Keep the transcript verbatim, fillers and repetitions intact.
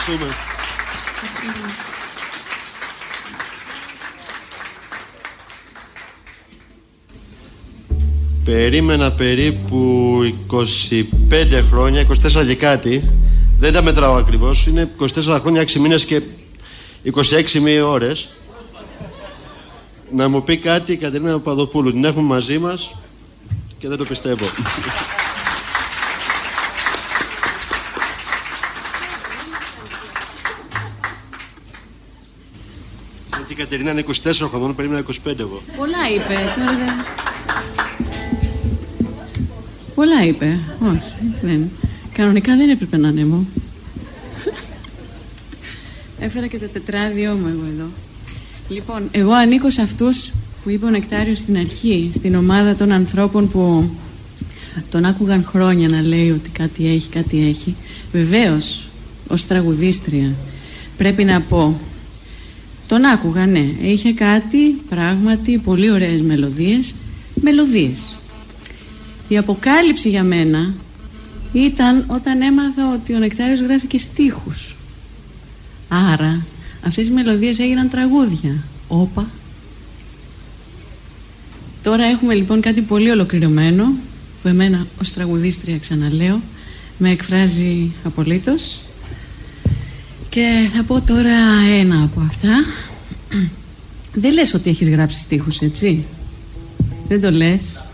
Ευχαριστούμε. Περίμενα περίπου είκοσι πέντε χρόνια, είκοσι τέσσερα και κάτι. Δεν τα μετράω ακριβώς. Είναι είκοσι τέσσερα χρόνια, έξι μήνες και είκοσι έξι μία ώρες. Να μου πει κάτι η Κατερίνα Παπαδοπούλου. Την έχουμε μαζί μας και δεν το πιστεύω. Γιατί η Κατερίνα είναι είκοσι τέσσερα χρονών, περίμενα είκοσι πέντε εγώ. Πολλά είπε. Τώρα δεν... Πολλά είπε. Όχι, δεν. Κανονικά δεν έπρεπε να ανέβω. Έφερα και το τετράδιό μου εγώ εδώ. Λοιπόν, εγώ ανήκω σε αυτούς που είπε ο Νεκτάριος στην αρχή, στην ομάδα των ανθρώπων που τον άκουγαν χρόνια να λέει ότι κάτι έχει, κάτι έχει. Βεβαίως, ως τραγουδίστρια, πρέπει να πω, τον άκουγα, ναι. Είχε κάτι, πράγματι, πολύ ωραίες μελωδίες. Μελωδίες. Η αποκάλυψη για μένα ήταν όταν έμαθα ότι ο Νεκτάριος γράφει και στίχους. Άρα, αυτές οι μελωδίες έγιναν τραγούδια. Όπα. Τώρα έχουμε λοιπόν κάτι πολύ ολοκληρωμένο που εμένα ως τραγουδίστρια, ξαναλέω, με εκφράζει απολύτως. Και θα πω τώρα ένα από αυτά. Δεν λες ότι έχεις γράψει στίχους, έτσι? Δεν το λες?